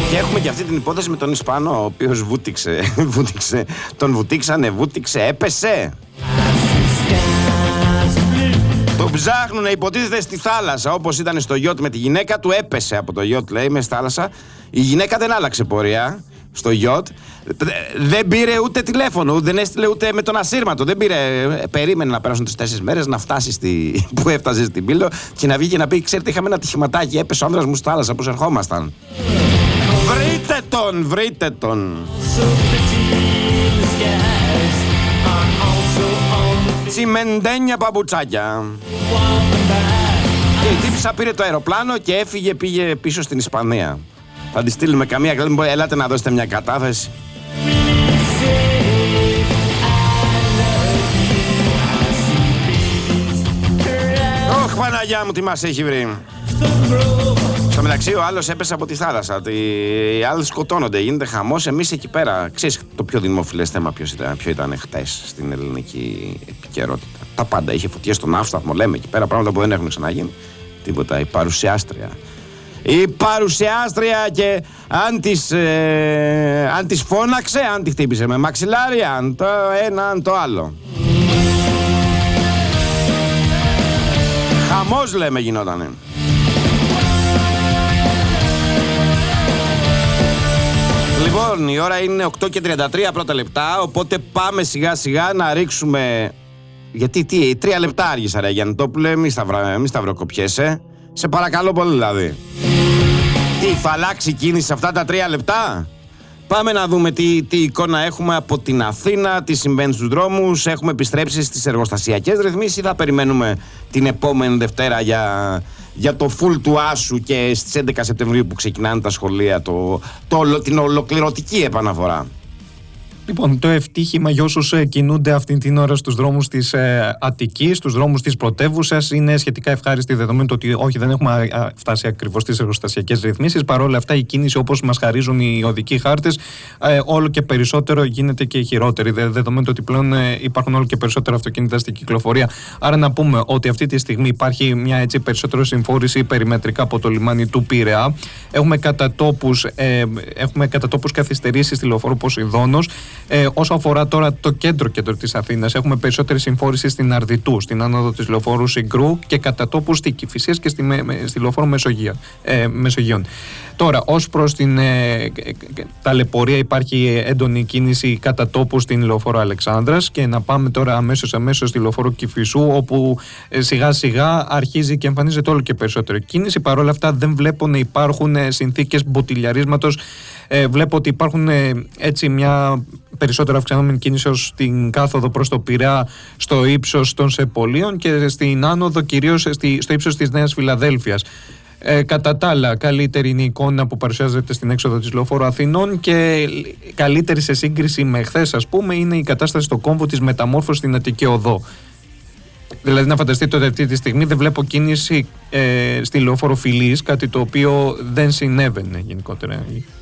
Και έχουμε και αυτή την υπόθεση με τον Ισπανό, ο οποίος βούτυξε, τον βουτήξανε, έπεσε. Τον ψάχνουνε, υποτίθεται, στη θάλασσα, όπως ήταν στο γιότ με τη γυναίκα του, έπεσε από το γιότ, λέει, μες στη θάλασσα. Η γυναίκα δεν άλλαξε πορεία στο γιότ, δεν πήρε ούτε τηλέφωνο, δεν έστειλε ούτε με τον ασύρματο, δεν πήρε, περίμενε να περάσουν τις 4 μέρες, να φτάσει που έφτασε στην Πύλο και να βγει και να πει, ξέρετε, είχαμε ένα ατυχηματάκι, έπεσε ο άνδρας μου στη θάλασσα, πώς ερχόμασταν. Βρείτε τον. Τσιμεντένια παπουτσάκια. Και η τύψα πήρε το αεροπλάνο και πήγε πίσω στην Ισπανία. Θα τη στείλουμε καμία κλέλη, ελάτε να δώσετε μια κατάθεση. Ωχ, Παναγιά μου, τι μας έχει βρει. Στο μεταξύ ο άλλος έπεσε από τη θάλασσα. Οι άλλοι σκοτώνονται, γίνεται χαμός. Εμείς εκεί πέρα, ξέρεις το πιο δημοφιλές θέμα ποιο ήταν χτες στην ελληνική επικαιρότητα? Τα πάντα. Είχε φωτιές στον Αύσταθμο, λέμε εκεί πέρα, πράγματα που δεν έχουν ξαναγίνει. Τίποτα. Η παρουσιάστρια και αν της φώναξε, αν τη χτύπησε με μαξιλάρι, αν το ένα, αν το άλλο. Χαμός, λέμε, γινότανε. Λοιπόν, η ώρα είναι 8:33 πρώτα λεπτά, οπότε πάμε σιγά σιγά να ρίξουμε. Γιατί 3 λεπτά άργησα, ρε Γιαννητόπουλε, μη σταυροκοπιέσαι. Σε παρακαλώ πολύ, δηλαδή. Τι, θα αλλάξει κίνηση σε αυτά τα 3 λεπτά? Πάμε να δούμε τι εικόνα έχουμε από την Αθήνα, τι συμβαίνει στους δρόμους. Έχουμε επιστρέψει στις εργοστασιακές ρυθμίσεις ή θα περιμένουμε την επόμενη Δευτέρα για το φουλ του Άσου και στις 11 Σεπτεμβρίου που ξεκινάνε τα σχολεία την ολοκληρωτική επαναφορά? Λοιπόν, το ευτύχημα για όσους κινούνται αυτή την ώρα στους δρόμους της Αττικής, στους δρόμους της πρωτεύουσας, είναι σχετικά ευχάριστη, δεδομένου ότι όχι, δεν έχουμε φτάσει ακριβώς στις εργοστασιακές ρυθμίσεις. Παρ' όλα αυτά, η κίνηση, όπως μας χαρίζουν οι οδικοί χάρτες, όλο και περισσότερο γίνεται και χειρότερη, δεδομένου ότι πλέον υπάρχουν όλο και περισσότερα αυτοκίνητα στην κυκλοφορία. Άρα, να πούμε ότι αυτή τη στιγμή υπάρχει μια έτσι περισσότερο συμφόρηση περιμετρικά από το λιμάνι του Πειραιά. Έχουμε κατά τόπους καθυστερήσεις στη λεωφόρο Ποσειδώνος. Όσο αφορά τώρα το κέντρο της Αθήνας, έχουμε περισσότερη συμφόρηση στην Αρδιτού, στην άνοδο της λεωφόρου Συγκρού και κατά τόπους στη Κηφισίας και στη λεωφόρο Μεσογείων. Τώρα, ως προς την ταλαιπωρία, υπάρχει έντονη κίνηση κατά τόπου στην λεωφόρο Αλεξάνδρας, και να πάμε τώρα αμέσως στη λεωφόρο Κηφισού, όπου σιγά σιγά αρχίζει και εμφανίζεται όλο και περισσότερη κίνηση. Παρ' όλα αυτά δεν βλέπω να υπάρχουν συνθήκες μποτιλιαρίσματος. Βλέπω ότι υπάρχουν έτσι μια περισσότερο αυξανόμενη κίνηση ως στην κάθοδο προς το Πειραιά, στο ύψος των Σεπολίων, και στην άνοδο κυρίως στο ύψος της Νέας Φιλαδέλφειας. Κατά τα άλλα, καλύτερη είναι η εικόνα που παρουσιάζεται στην έξοδο της λεωφόρου Αθηνών, και καλύτερη σε σύγκριση με χθες, ας πούμε, είναι η κατάσταση στο κόμβο της Μεταμόρφωσης στην Αττική Οδό. Δηλαδή, να φανταστείτε ότι αυτή τη στιγμή δεν βλέπω κίνηση στη λεωφόρο Φιλής, κάτι το οποίο δεν συνέβαινε γενικότερα.